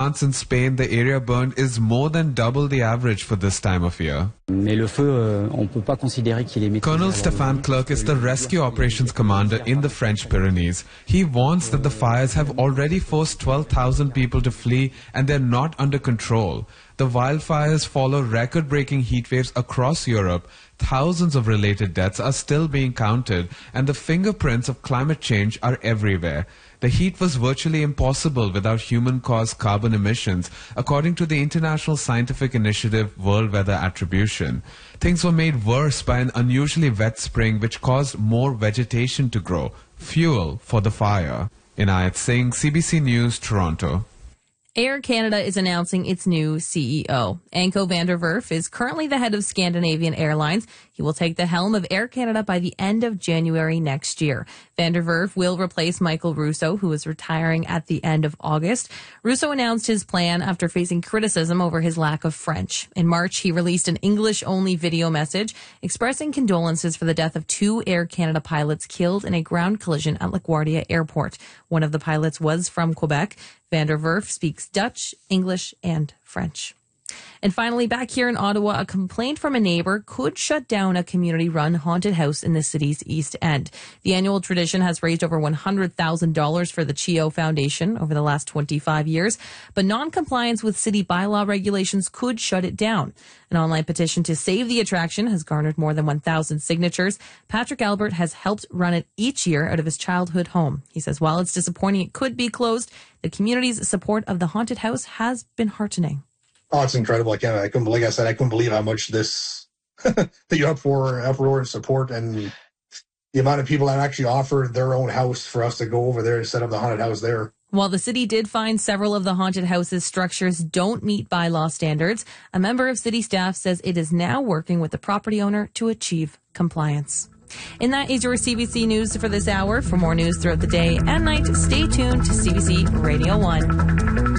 France and Spain, the area burned is more than double the average for this time of year. Colonel Stéphane Clerc is the rescue operations commander in the French Pyrenees. He warns that the fires have already forced 12,000 people to flee and they're not under control. The wildfires follow record-breaking heat waves across Europe. Thousands of related deaths are still being counted, and the fingerprints of climate change are everywhere. The heat was virtually impossible without human-caused carbon emissions, according to the international scientific initiative World Weather Attribution. Things were made worse by an unusually wet spring which caused more vegetation to grow, fuel for the fire. Inayat Singh, CBC News, Toronto. Air Canada is announcing its new CEO. Anko van der Werf is currently the head of Scandinavian Airlines. He will take the helm of Air Canada by the end of January next year. Van der Werf will replace Michael Russo, who is retiring at the end of August. Russo announced his plan after facing criticism over his lack of French. In March, he released an English-only video message expressing condolences for the death of 2 Air Canada pilots killed in a ground collision at LaGuardia Airport. One of the pilots was from Quebec. Van der Werf speaks Dutch, English, and French. And finally, back here in Ottawa, a complaint from a neighbor could shut down a community-run haunted house in the city's East End. The annual tradition has raised over $100,000 for the CHEO Foundation over the last 25 years, but non-compliance with city bylaw regulations could shut it down. An online petition to save the attraction has garnered more than 1,000 signatures. Patrick Albert has helped run it each year out of his childhood home. He says while it's disappointing it could be closed, the community's support of the haunted house has been heartening. Oh, it's incredible. I couldn't, like I said, I couldn't believe how much this, the uproar and support and the amount of people that actually offered their own house for us to go over there and set up the haunted house there. While the city did find several of the haunted house's structures don't meet bylaw standards, a member of city staff says it is now working with the property owner to achieve compliance. And that is your CBC News for this hour. For more news throughout the day and night, stay tuned to CBC Radio 1.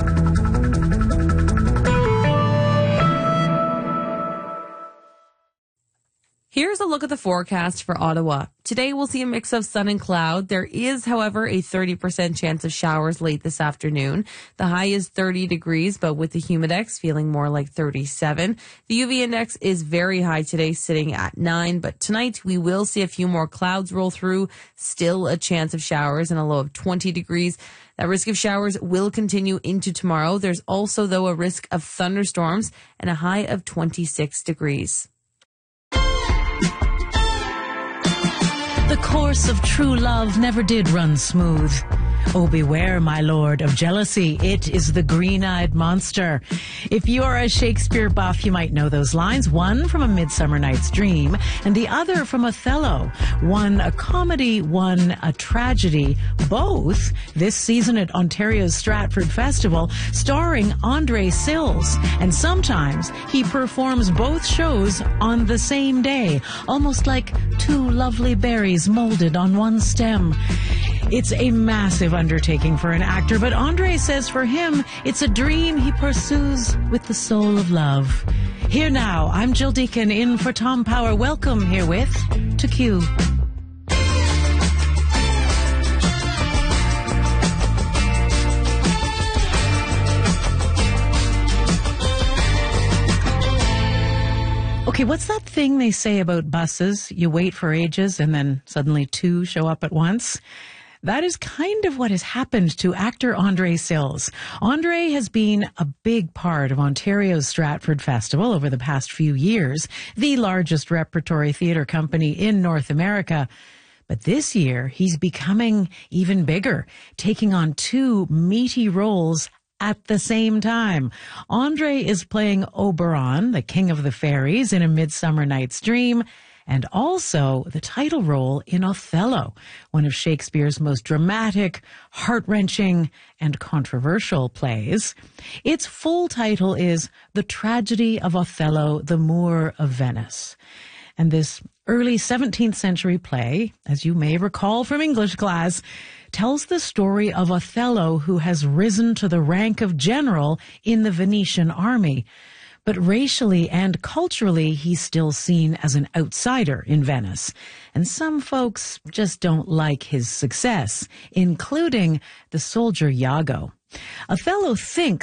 Here's a look at the forecast for Ottawa. Today we'll see a mix of sun and cloud. There is, however, a 30% chance of showers late this afternoon. The high is 30 degrees, but with the humidex feeling more like 37. The UV index is very high today, sitting at 9, but tonight we will see a few more clouds roll through. Still a chance of showers and a low of 20 degrees. That risk of showers will continue into tomorrow. There's also, though, a risk of thunderstorms and a high of 26 degrees. The course of true love never did run smooth. Oh, beware, my lord, of jealousy. It is the green-eyed monster. If you are a Shakespeare buff, you might know those lines. One from A Midsummer Night's Dream, and the other from Othello. One a comedy, one a tragedy. Both this season at Ontario's Stratford Festival, starring Andre Sills. And sometimes he performs both shows on the same day, almost like 2 lovely berries molded on one stem. It's a massive undertaking for an actor, but Andre says for him, it's a dream he pursues with the soul of love. Here now, I'm Jill Deacon in for Tom Power. Welcome herewith to Q. Okay, what's that thing they say about buses? You wait for ages and then suddenly 2 show up at once? That is kind of what has happened to actor Andre Sills. Andre has been a big part of Ontario's Stratford Festival over the past few years, the largest repertory theatre company in North America. But this year, he's becoming even bigger, taking on 2 meaty roles at the same time. Andre is playing Oberon, the king of the fairies, in A Midsummer Night's Dream, and also the title role in Othello, one of Shakespeare's most dramatic, heart-wrenching, and controversial plays. Its full title is The Tragedy of Othello, the Moor of Venice. And this early 17th century play, as you may recall from English class, tells the story of Othello, who has risen to the rank of general in the Venetian army. But racially and culturally, he's still seen as an outsider in Venice. And some folks just don't like his success, including the soldier Iago. Othello thinks